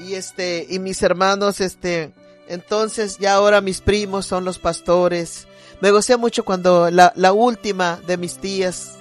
y mis hermanos, entonces ya ahora mis primos son los pastores. Me gocé mucho cuando la última de mis tías,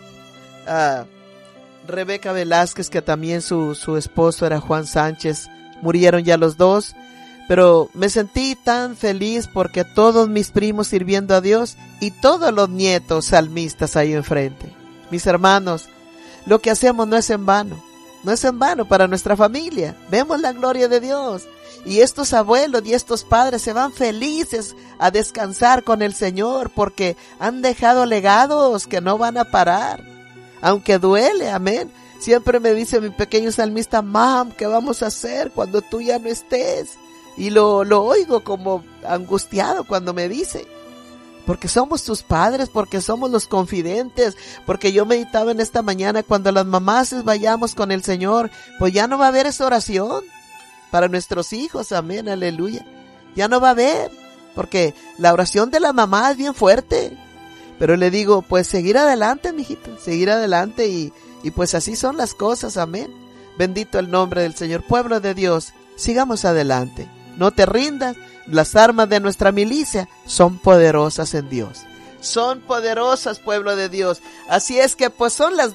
Rebeca Velázquez, que también su esposo era Juan Sánchez, murieron ya los dos, pero me sentí tan feliz porque todos mis primos sirviendo a Dios y todos los nietos salmistas ahí enfrente. Mis hermanos, lo que hacemos no es en vano, no es en vano para nuestra familia. Vemos la gloria de Dios y estos abuelos y estos padres se van felices a descansar con el Señor porque han dejado legados que no van a parar, aunque duele, amén. Siempre me dice mi pequeño salmista: mam, ¿qué vamos a hacer cuando tú ya no estés? Y lo oigo como angustiado cuando me dice, porque somos tus padres, porque somos los confidentes, porque yo meditaba en esta mañana, cuando las mamás vayamos con el Señor, pues ya no va a haber esa oración para nuestros hijos, amén, aleluya. Ya no va a haber, porque la oración de la mamá es bien fuerte. Pero le digo, pues seguir adelante, mijito, seguir adelante y pues así son las cosas, amén. Bendito el nombre del Señor. Pueblo de Dios, sigamos adelante. No te rindas, las armas de nuestra milicia son poderosas en Dios. Son poderosas, pueblo de Dios. Así es que pues son las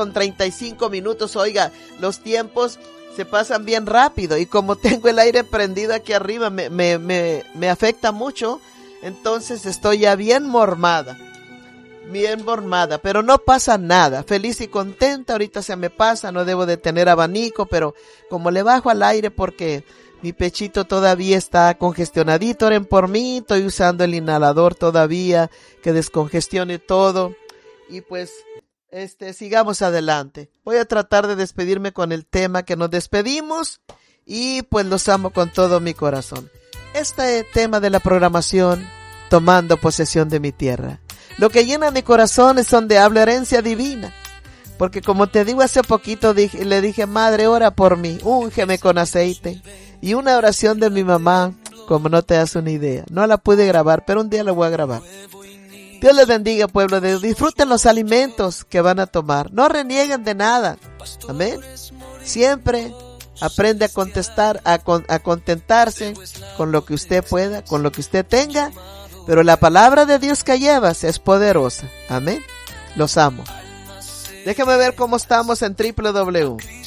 12:35. Oiga, los tiempos se pasan bien rápido y como tengo el aire prendido aquí arriba me afecta mucho. Entonces estoy ya bien mormada, pero no pasa nada, feliz y contenta. Ahorita se me pasa, no debo de tener abanico, pero como le bajo al aire porque mi pechito todavía está congestionadito, oren por mí, estoy usando el inhalador todavía, que descongestione todo, y pues, sigamos adelante. Voy a tratar de despedirme con el tema que nos despedimos, y pues los amo con todo mi corazón. Este tema de la programación, tomando posesión de mi tierra. Lo que llena mi corazón es donde habla herencia divina. Porque como te digo, hace poquito le dije: madre, ora por mí, úngeme con aceite. Y una oración de mi mamá, como no te das una idea. No la pude grabar, pero un día la voy a grabar. Dios les bendiga, pueblo de Dios. Disfruten los alimentos que van a tomar. No renieguen de nada. Amén. Siempre aprende a contentarse con lo que usted pueda, con lo que usted tenga. Pero la palabra de Dios que llevas es poderosa. Amén. Los amo. Déjame ver cómo estamos en www.